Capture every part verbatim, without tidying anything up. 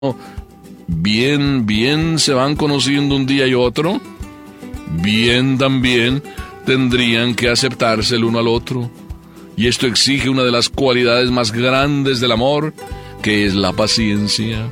bien, bien se van conociendo un día y otro, bien también tendrían que aceptarse el uno al otro. Y esto exige una de las cualidades más grandes del amor, que es la paciencia.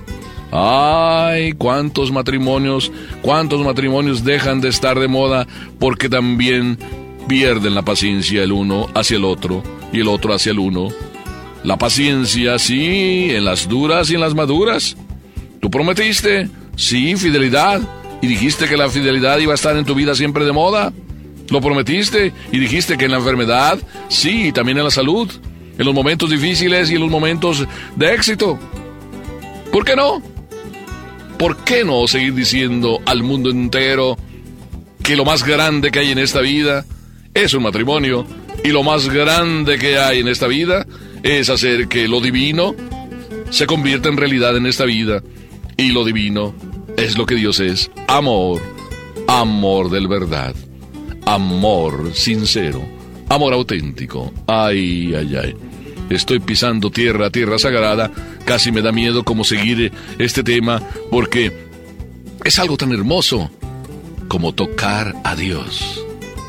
Ay, cuántos matrimonios, cuántos matrimonios dejan de estar de moda porque también pierden la paciencia el uno hacia el otro y el otro hacia el uno. La paciencia, sí, en las duras y en las maduras. Tú prometiste, sí, fidelidad, y dijiste que la fidelidad iba a estar en tu vida siempre de moda. Lo prometiste y dijiste que en la enfermedad, sí, y también en la salud, en los momentos difíciles y en los momentos de éxito. ¿Por qué no? ¿Por qué no seguir diciendo al mundo entero que lo más grande que hay en esta vida es un matrimonio, y lo más grande que hay en esta vida es hacer que lo divino se convierta en realidad en esta vida? Y lo divino es lo que Dios es: amor, amor de verdad, amor sincero, amor auténtico. Ay, ay, ay. Estoy pisando tierra, tierra sagrada. Casi me da miedo como seguir este tema, porque es algo tan hermoso como tocar a Dios.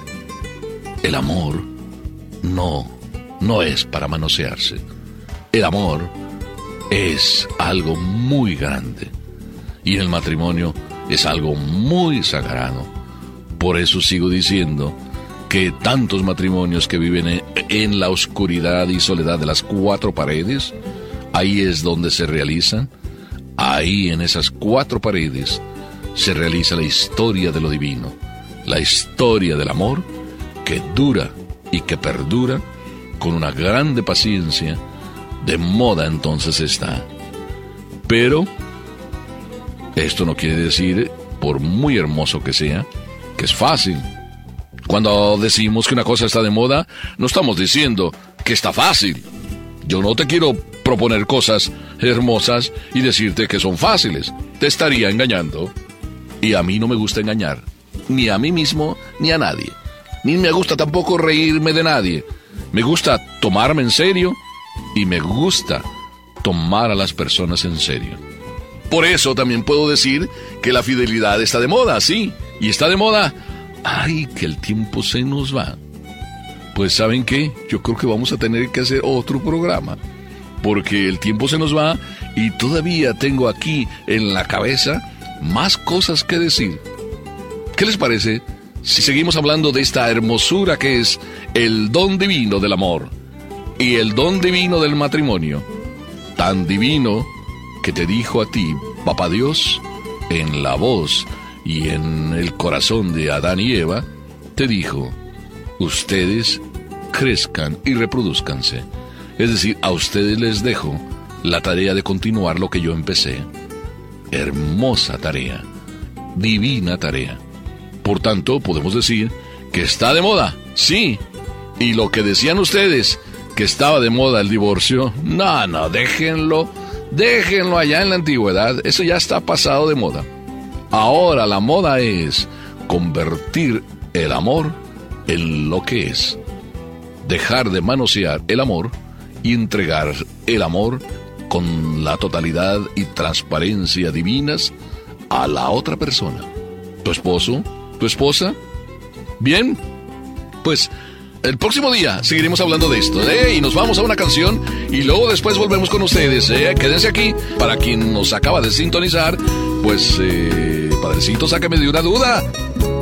El amor no, no es para manosearse. El amor es algo muy grande. Y el matrimonio es algo muy sagrado. Por eso sigo diciendo que tantos matrimonios que viven en la oscuridad y soledad de las cuatro paredes, ahí es donde se realizan. Ahí en esas cuatro paredes se realiza la historia de lo divino, la historia del amor que dura y que perdura con una grande paciencia. De moda entonces está. Pero esto no quiere decir, por muy hermoso que sea, que es fácil. Cuando decimos que una cosa está de moda, no estamos diciendo que está fácil. Yo no te quiero proponer cosas hermosas y decirte que son fáciles. Te estaría engañando. Y a mí no me gusta engañar, ni a mí mismo, ni a nadie. Ni me gusta tampoco reírme de nadie. Me gusta tomarme en serio y me gusta tomar a las personas en serio. Por eso también puedo decir que la fidelidad está de moda, sí. Y está de moda. Ay, que el tiempo se nos va. Pues ¿saben qué? Yo creo que vamos a tener que hacer otro programa, porque el tiempo se nos va y todavía tengo aquí en la cabeza más cosas que decir. ¿Qué les parece si seguimos hablando de esta hermosura que es el don divino del amor y el don divino del matrimonio? Tan divino que te dijo a ti, Papá Dios, en la voz y en el corazón de Adán y Eva, te dijo: ustedes crezcan y reproduzcanse. Es decir, a ustedes les dejo la tarea de continuar lo que yo empecé. Hermosa tarea, divina tarea. Por tanto, podemos decir que está de moda, sí. Y lo que decían ustedes, que estaba de moda el divorcio, no, no, déjenlo, déjenlo allá en la antigüedad. Eso ya está pasado de moda. Ahora la moda es convertir el amor en lo que es. Dejar de manosear el amor y entregar el amor con la totalidad y transparencia divinas a la otra persona. ¿Tu esposo? ¿Tu esposa? Bien, pues el próximo día seguiremos hablando de esto, ¿eh? Y nos vamos a una canción y luego después volvemos con ustedes, ¿eh? Quédense aquí. Para quien nos acaba de sintonizar, pues, eh, padrecito, sáqueme de una duda.